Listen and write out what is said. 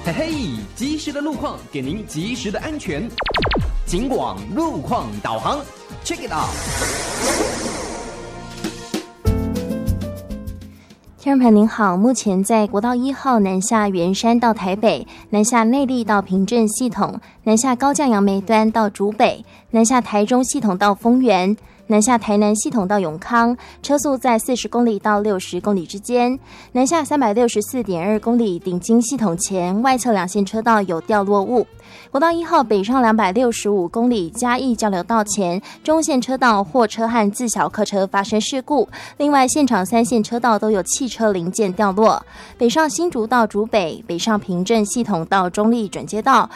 嘿嘿，及时的路况给您及时的安全。警广路况导航 ，Check it out。 听众朋友您好，目前在国道1号南下圆山到台北，南下内壢到平镇系统，南下高降杨梅端到竹北，南下台中系统到丰原，南下台南系统到永康，车速在40公里到60公里之间。南下364.2公里顶金系统前，外侧两线车道有掉落物。国道1号北上265公里嘉义交流道前，中线车道货车和自小客车发生事故，另外现场3线车道都有汽车零件掉落。北上新竹到竹北，北上平镇系统到中立转接道，